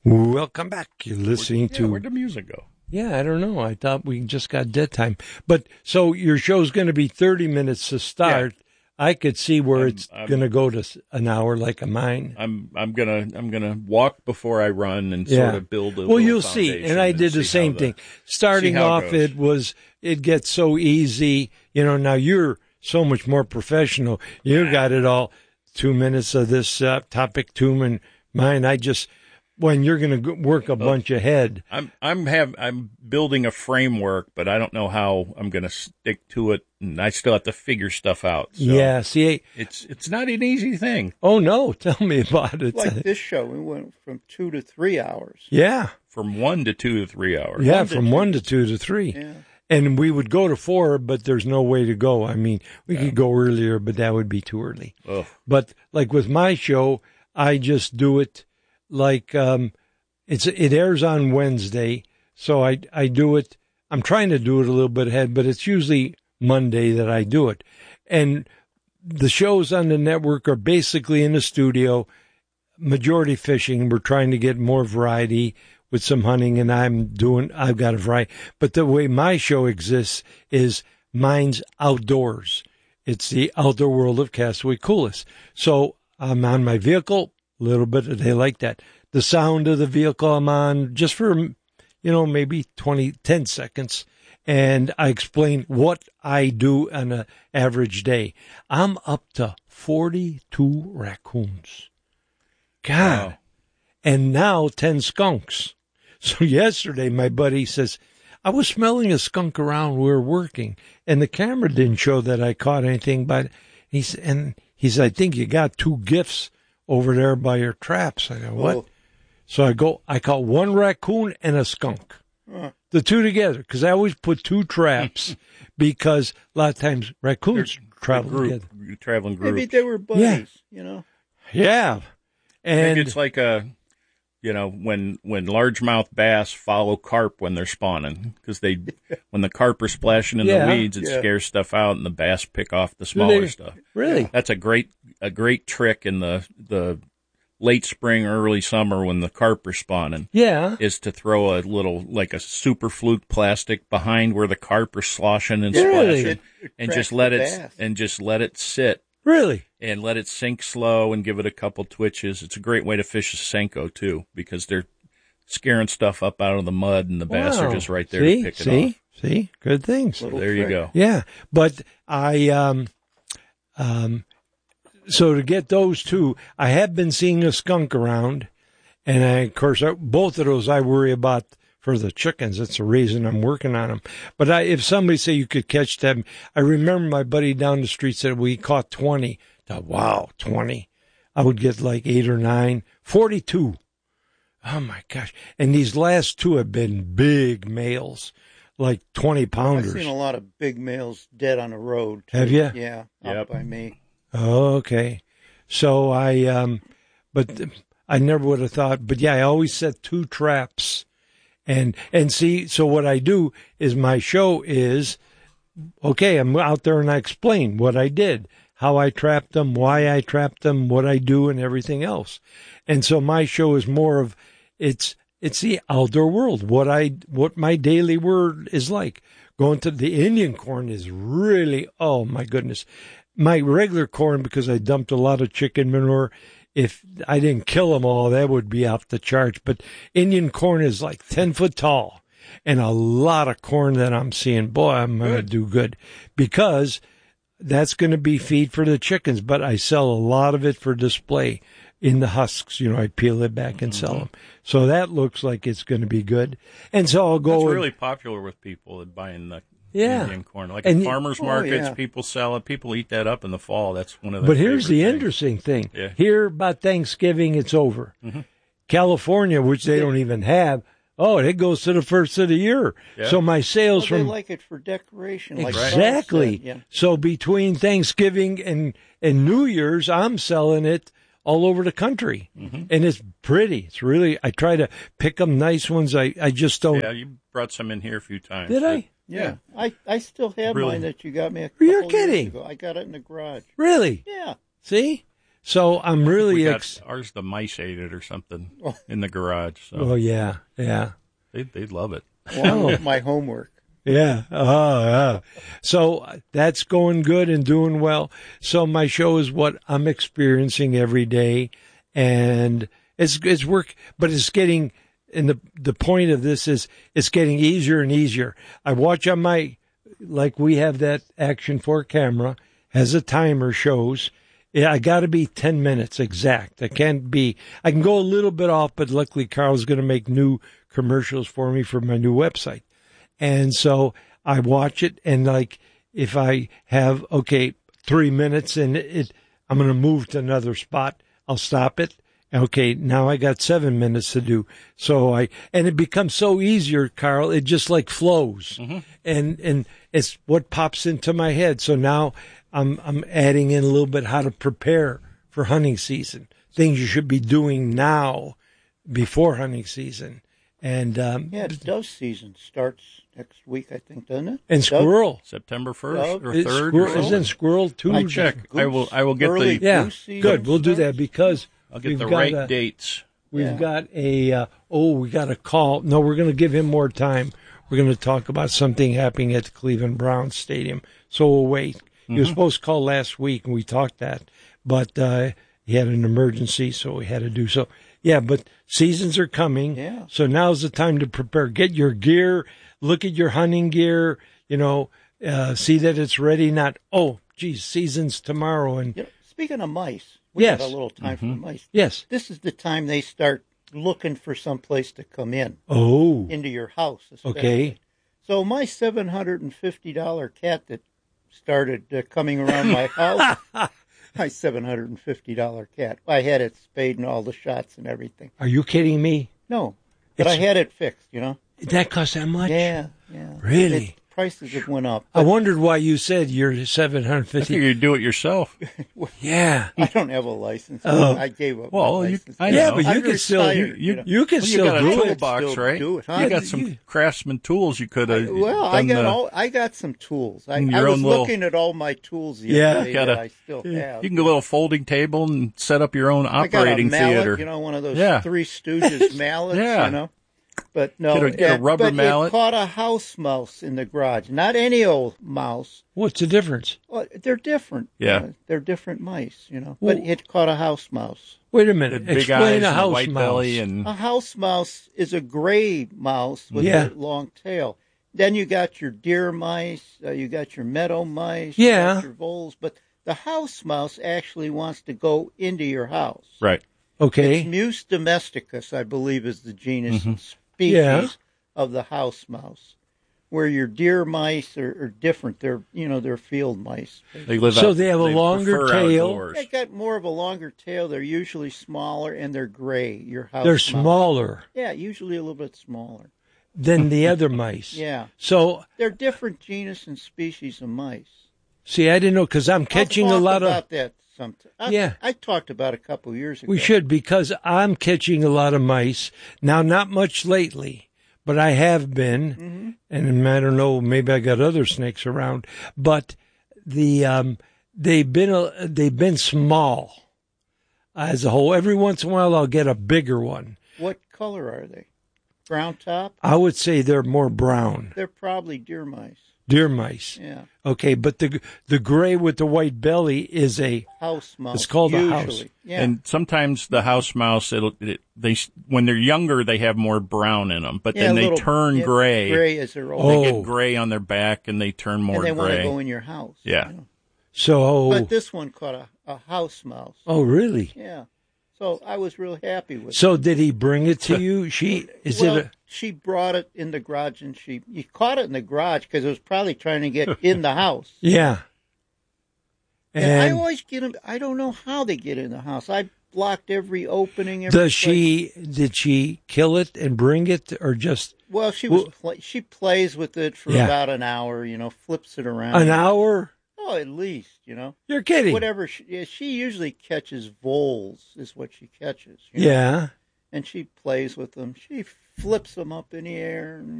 Welcome back. You're listening to... Where'd the music go? Yeah, I don't know. I thought we just got dead time. But so your show's going to be 30 minutes to start. Yeah. I could see where it's going to go to an hour like a mine. I'm gonna walk before I run and sort of build a. Well, you'll see. And I did the same thing. Starting off, it gets so easy. You know, now you're so much more professional. You got it all. 2 minutes of this topic, 2 minutes. Mine, when you're going to work a bunch ahead. I'm building a framework, but I don't know how I'm going to stick to it, and I still have to figure stuff out. So yeah, see, it's not an easy thing. Oh no, tell me about it. Like this show, we went from 2 to 3 hours. Yeah, from 1 to 2 to 3 hours. Yeah, from 1 to 2 to 3. Yeah. And we would go to 4, but there's no way to go. I mean, we could go earlier, but that would be too early. Ugh. But like with my show, I just do it like it airs on Wednesday, so I do it. I'm trying to do it a little bit ahead, but it's usually Monday that I do it. And the shows on the network are basically in the studio, majority fishing. We're trying to get more variety with some hunting, and I've got a variety. But the way my show exists is mine's outdoors. It's the outdoor world of Castaway Coolest. So I'm on my vehicle, a little bit, they like that. The sound of the vehicle I'm on, just for, maybe 10 seconds. And I explain what I do on an average day. I'm up to 42 raccoons. God. Wow. And now 10 skunks. So yesterday, my buddy says, I was smelling a skunk around. We were working, and the camera didn't show that I caught anything. But he said, I think you got 2 gifts over there by your traps. I go, what? Oh. So I caught 1 raccoon and a skunk, the 2 together, because I always put 2 traps because a lot of times raccoons travel together. Traveling groups. Maybe they were buddies, Yeah. And maybe it's like when largemouth bass follow carp when they're spawning, because when the carp are splashing in the weeds, it scares stuff out, and the bass pick off the smaller stuff. Really? That's a great trick in the late spring, early summer when the carp are spawning. Yeah. Is to throw a little, like a super fluke plastic behind where the carp are sloshing and splashing, and just let it sit. Really? And let it sink slow and give it a couple twitches. It's a great way to fish a Senko, too, because they're scaring stuff up out of the mud, and the bass are just right there to pick it off. See? Good things. So there you go. Yeah. But so to get those 2, I have been seeing a skunk around, and of course, both of those I worry about for the chickens. That's the reason I'm working on them. But if somebody say you could catch them, I remember my buddy down the street said we caught 20. I thought, wow, 20. I would get like 8 or 9. 42. Oh my gosh. And these last 2 have been big males, like 20-pounders. I've seen a lot of big males dead on the road, too. Have you? Yeah, up by me. Oh, okay. So but I never would have thought, but yeah, I always set 2 traps. And see, so what I do is my show is, okay, I'm out there and I explain what I did, how I trapped them, why I trapped them, what I do, and everything else. And so my show is more of, it's the outdoor world, what my daily word is like. Going to the Indian corn is really, oh my goodness. My regular corn, because I dumped a lot of chicken manure, if I didn't kill them all, that would be off the charts. But Indian corn is like 10 foot tall, and a lot of corn that I'm seeing. Boy, I'm going to do good, because that's going to be feed for the chickens. But I sell a lot of it for display in the husks. I peel it back and sell them. So that looks like it's going to be good. And so I'll go. It's really popular with people buying the Indian corn. Like at farmers markets, people sell it. People eat that up in the fall. That's one of the. But here's the interesting thing. Yeah. Here about Thanksgiving, it's over. Mm-hmm. California, which they don't even have, it goes to the first of the year. Yeah. So my sales they like it for decoration. Exactly. Like yeah. So between Thanksgiving and New Year's, I'm selling it all over the country. Mm-hmm. And it's pretty. It's really, I try to pick them nice ones. I just don't. Yeah, you brought some in here a few times. Did I? Yeah. I still have mine that you got me a couple You're kidding. Years ago. I got it in the garage. Really? Yeah. See? So I'm really ours. The mice ate it or something in the garage. So. Oh yeah. They'd love it. Along with my homework. Yeah. So that's going good and doing well. So my show is what I'm experiencing every day, and it's work, but it's getting. And the point of this is it's getting easier and easier. I watch on like we have that Action 4 camera, has a timer, shows. I got to be 10 minutes exact. I can go a little bit off, but luckily Carl's going to make new commercials for me for my new website. And so I watch it, and like if I have, 3 minutes and I'm going to move to another spot, I'll stop it. Okay, now I got 7 minutes to do. So and it becomes so easier, Carl. It just like flows. Mm-hmm. And it's what pops into my head. So now I'm adding in a little bit how to prepare for hunting season. Things you should be doing now before hunting season. And dove season starts next week, I think, doesn't it? And squirrel. September 1st or 3rd. Isn't squirrel too? I check. I will get the good. We'll do that because I'll get the right dates. We've got we got a call. No, we're going to give him more time. We're going to talk about something happening at the Cleveland Browns Stadium. So we'll wait. He was supposed to call last week, and we talked that, but he had an emergency, so we had to do so. Yeah, but seasons are coming, so now's the time to prepare. Get your gear, look at your hunting gear, see that it's ready, not, season's tomorrow. And speaking of mice, we got a little time for mice. Yes. This is the time they start looking for some place to come in. Oh. Into your house, especially. Okay. So my $750 cat that started coming around my house, my $750 cat. I had it spayed and all the shots and everything. Are you kidding me? No, but I had it fixed, That cost that much? Yeah. Really? Prices have went up. I wondered why you said you're $750. I think you do it yourself. Yeah. I don't have a license. Oh. I gave up my license. I know. But you can still you can still got a do it. toolbox, right? Do it, huh? You got some Craftsman tools you could have. I got some tools. I was looking at all my tools yesterday that I still have. You can get a little folding table and set up your own operating theater. theater. One of those Three Stooges mallets, But no, get a rubber mallet. It caught a house mouse in the garage. Not any old mouse. What's the difference? Well, they're different. Yeah. They're different mice, But it caught a house mouse. Wait a minute. Explain a house white mouse. Belly and... A house mouse is a gray mouse with a long tail. Then you got your deer mice, you got your meadow mice, you got your voles. But the house mouse actually wants to go into your house. Right. Okay. It's Mus domesticus, I believe, is the genus and species of the house mouse. Where your deer mice are different. They're they're field mice. They live so they have a longer tail. Outdoors. They got more of a longer tail. They're usually smaller and they're gray. Your house. They're mouse. smaller. Yeah, usually a little bit smaller than the other mice. Yeah. So they're different genus and species of mice. See, I didn't know because I'm catching a lot about that sometime. I talked about a couple years ago. We should because I'm catching a lot of mice now. Not much lately. But I have been, and I don't know, maybe I got other snakes around. But they've been small as a whole. Every once in a while, I'll get a bigger one. What color are they? Brown top? I would say they're more brown. They're probably deer mice. Deer mice. Yeah. Okay, but the gray with the white belly is a house mouse. It's called usually. a house. Yeah. And sometimes the house mouse, when they're younger, they have more brown in them, but then they turn gray. Gray as they're old. They get gray on their back and they turn more gray. And they want to go in your house. Yeah. So. But this one caught a house mouse. Oh, really? Yeah. So I was real happy with it. So did he bring it to you? She brought it in the garage, and you caught it in the garage because it was probably trying to get in the house. Yeah. And I always get them. I don't know how they get in the house. I blocked every opening. Did she kill it and bring it, or just? Well, she plays with it for about an hour. Flips it around. An hour? Oh, at least, You're kidding. Whatever. She usually catches voles, is what she catches. Yeah. And she plays with them. She flips them up in the air.